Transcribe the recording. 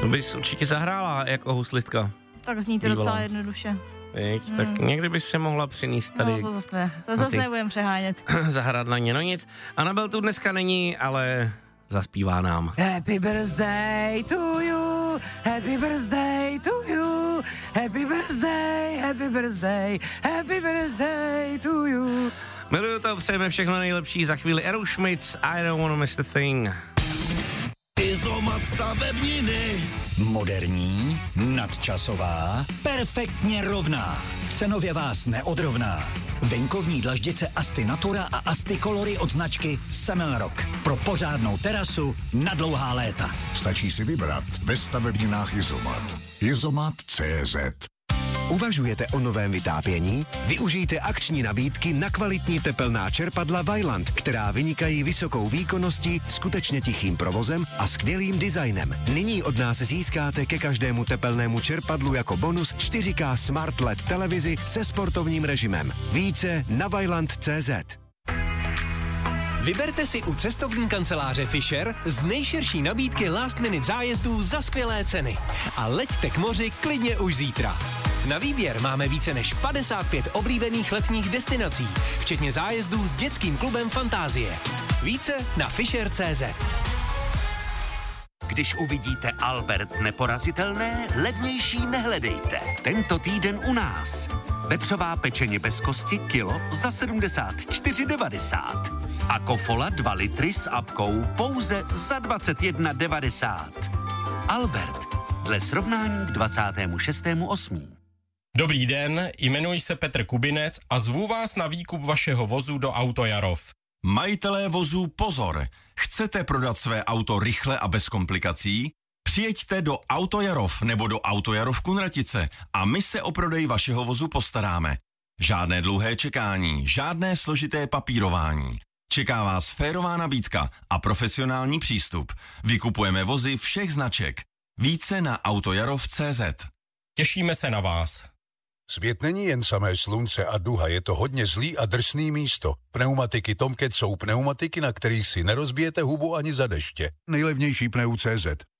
To bys určitě zahrála jako houslistka. Tak zní to docela jednoduše. Tak někdy bys se mohla přinést tady. No, to zase nebudem přehánět. Zahrát na ně, no nic. Anabel tu dneska není, ale zaspívá nám. Happy birthday to you, happy birthday to you, happy birthday, happy birthday, happy birthday to you. Miluju to, přejeme všechno nejlepší, za chvíli Aerosmiths, I don't wanna miss a thing. Izomat stavebniny. Moderní, nadčasová, perfektně rovná. Cenově vás neodrovná. Venkovní dlaždice Asti Natura a Asti Colory od značky Semelrock. Pro pořádnou terasu na dlouhá léta. Stačí si vybrat ve stavebninách Izomat. Izomat.cz. Uvažujete o novém vytápění? Využijte akční nabídky na kvalitní tepelná čerpadla Vaillant, která vynikají vysokou výkonností, skutečně tichým provozem a skvělým designem. Nyní od nás získáte ke každému tepelnému čerpadlu jako bonus 4K Smart LED televizi se sportovním režimem. Více na Vaillant.cz. Vyberte si u cestovní kanceláře Fisher z nejširší nabídky last minute zájezdů za skvělé ceny. A leďte k moři klidně už zítra. Na výběr máme více než 55 oblíbených letních destinací, včetně zájezdů s dětským klubem Fantázie. Více na Fisher.cz. Když uvidíte Albert neporazitelné, levnější nehledejte. Tento týden u nás. Vepřová pečeně bez kosti kilo za 74,90. A Kofola 2 litry s apkou pouze za 21,90. Albert, dle srovnání k 26.8. Dobrý den, jmenuji se Petr Kubinec a zvu vás na výkup vašeho vozu do Auto Jarov. Majitelé vozů pozor! Chcete prodat své auto rychle a bez komplikací? Přijeďte do Auto Jarov nebo do Auto Jarov Kunratice a my se o prodej vašeho vozu postaráme. Žádné dlouhé čekání, žádné složité papírování. Čeká vás férová nabídka a profesionální přístup. Vykupujeme vozy všech značek. Více na autojarov.cz. Těšíme se na vás. Svět není jen samé slunce a duha, je to hodně zlý a drsný místo. Pneumatiky Tomcat jsou pneumatiky, na kterých si nerozbijete hubu ani za deště. Nejlevnější pneu.cz.